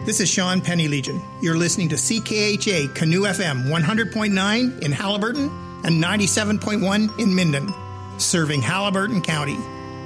This is Sean Penny Legion. You're listening to CKHA Canoe FM 100.9 in Halliburton and 97.1 in Minden, serving Halliburton County.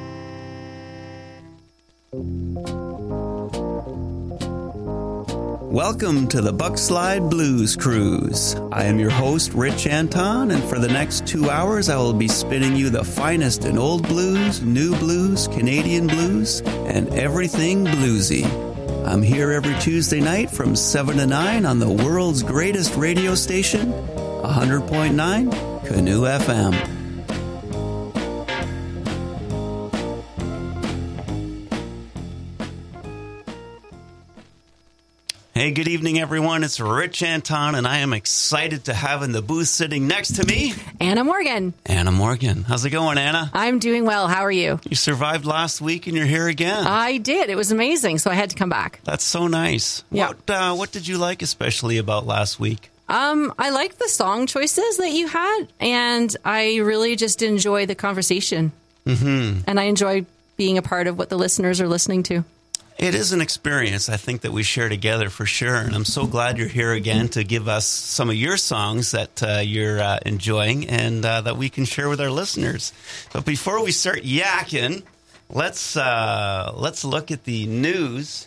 Welcome to the Buckslide Blues Cruise. I am your host, Rich Anton, and for the next 2 hours I will be spinning you the finest in old blues, new blues, Canadian blues, and everything bluesy. I'm here every Tuesday night from 7 to 9 on the world's greatest radio station, 100.9 Canoe FM. Hey, good evening, everyone. It's Rich Anton, and I am excited to have in the booth sitting next to me, Anna Morgan. Anna Morgan. How's it going, Anna? I'm doing well. How are you? You survived last week, and you're here again. I did. It was amazing, so I had to come back. That's so nice. Yeah. What did you like especially about last week? I liked the song choices that you had, and I really just enjoy the conversation. Mm-hmm. And I enjoy being a part of what the listeners are listening to. It is an experience, I think, that we share together for sure. And I'm so glad you're here again to give us some of your songs that you're enjoying and that we can share with our listeners. But before we start yakking, let's look at the news.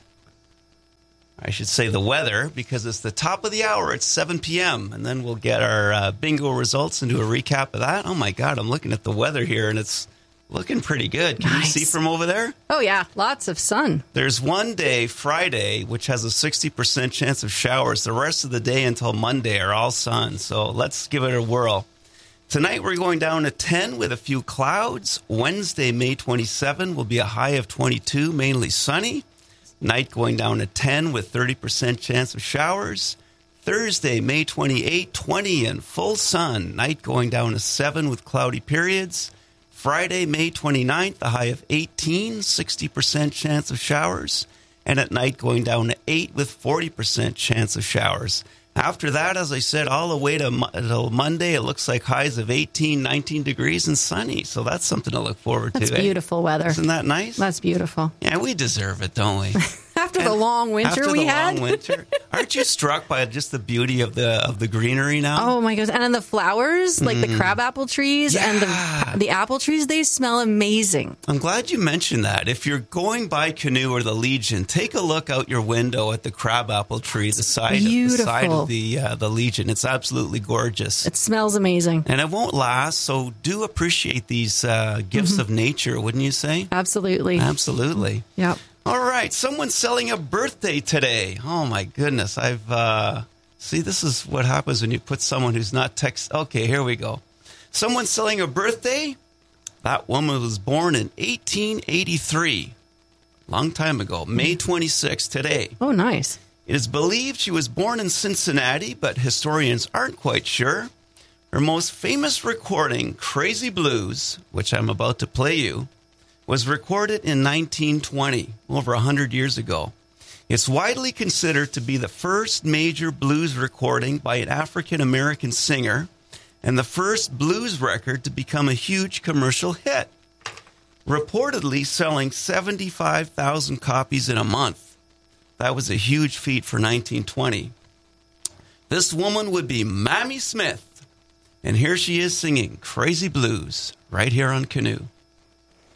I should say the weather, because it's the top of the hour. It's 7 p.m. And then we'll get our bingo results and do a recap of that. Oh, my God, I'm looking at the weather here, and it's looking pretty good. Can you see from over there? Oh, yeah. Lots of sun. There's one day, Friday, which has a 60% chance of showers. The rest of the day until Monday are all sun. So let's give it a whirl. Tonight, we're going down to 10 with a few clouds. Wednesday, May 27, will be a high of 22, mainly sunny. Night going down to 10 with 30% chance of showers. Thursday, May 28, 20 and full sun. Night going down to 7 with cloudy periods. Friday, May 29th, a high of 18, 60% chance of showers. And at night, going down to 8 with 40% chance of showers. After that, as I said, all the way till Monday, it looks like highs of 18, 19 degrees and sunny. So that's something to look forward to. That's beautiful weather. Isn't that nice? That's beautiful. Yeah, we deserve it, don't we? After the long winter we had. Long winter. Aren't you struck by just the beauty of the greenery now? Oh, my goodness. And then the flowers, like the crabapple trees and the apple trees, they smell amazing. I'm glad you mentioned that. If you're going by Canoe or the Legion, take a look out your window at the crabapple tree, the side of the Legion. It's absolutely gorgeous. It smells amazing. And it won't last, so do appreciate these gifts of nature, wouldn't you say? Absolutely. Absolutely. Yep. All right, someone's selling a birthday today. Oh, my goodness. See, this is what happens when you put someone who's not text. Okay, here we go. Someone's selling a birthday. That woman was born in 1883. Long time ago. May 26th, today. Oh, nice. It is believed she was born in Cincinnati, but historians aren't quite sure. Her most famous recording, Crazy Blues, which I'm about to play you, was recorded in 1920, over 100 years ago. It's widely considered to be the first major blues recording by an African-American singer and the first blues record to become a huge commercial hit, reportedly selling 75,000 copies in a month. That was a huge feat for 1920. This woman would be Mamie Smith, and here she is singing Crazy Blues right here on Canoe.